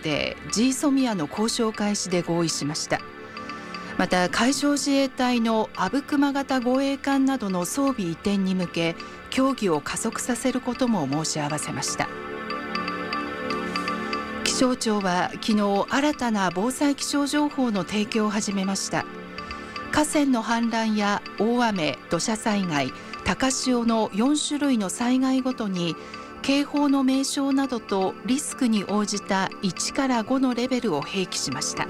手 GSOMIA の交渉開始で合意しました。また海上自衛隊の阿武隈型護衛艦などの装備移転に向け協議を加速させることも申し合わせました。気象庁は昨日新たな防災気象情報の提供を始めました。河川の氾濫や大雨、土砂災害、高潮の4種類の災害ごとに警報の名称などとリスクに応じた1から5のレベルを併記しました。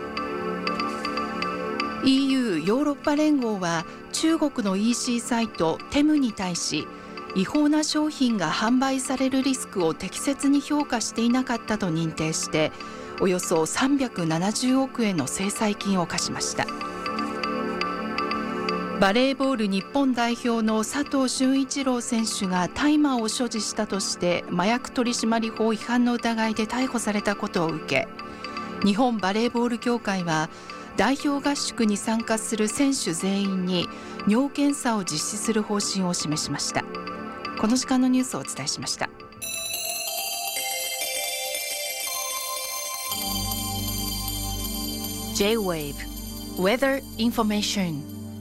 EU ヨーロッパ連合は中国の EC サイトテムに対し違法な商品が販売されるリスクを適切に評価していなかったと認定しておよそ370億円の制裁金を課しました。バレーボール日本代表の佐藤俊一郎選手が大麻を所持したとして麻薬取締法違反の疑いで逮捕されたことを受け、日本バレーボール協会は代表合宿に参加する選手全員に尿検査を実施する方針を示しました。この時間のニュースをお伝えしました。 J-Wave Weather Information。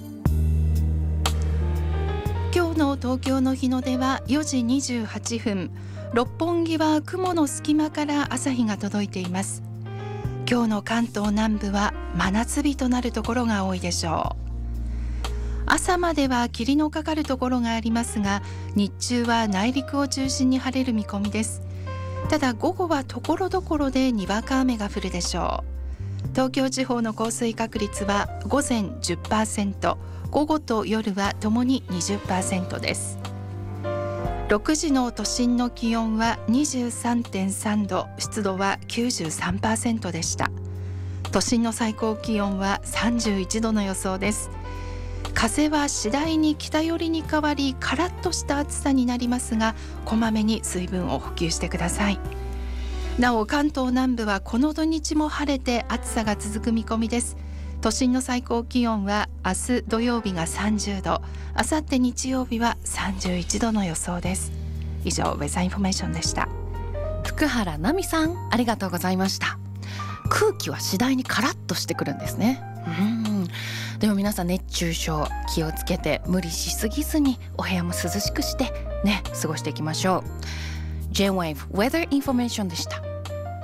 今日の東京の日の出は4時28分。六本木は雲の隙間から朝日が届いています。今日の関東南部は真夏日となるところが多いでしょう。朝までは霧のかかるところがありますが、日中は内陸を中心に晴れる見込みです。ただ午後はところどころでにわか雨が降るでしょう。東京地方の降水確率は午前 10%、午後と夜はともに 20% です。6時の都心の気温は 23.3 度、湿度は 93% でした。都心の最高気温は31度の予想です。風は次第に北寄りに変わりカラッとした暑さになりますが、こまめに水分を補給してください。なお関東南部はこの土日も晴れて暑さが続く見込みです。都心の最高気温は明日土曜日が30度、明後日日曜日は31度の予想です。以上ウェザーインフォメーションでした。 福原奈美さん、ありがとうございました。空気は次第にカラッとしてくるんですね。でも皆さん熱中症気をつけて無理しすぎずにお部屋も涼しくしてね過ごしていきましょう。J-Wave Weather Information でした。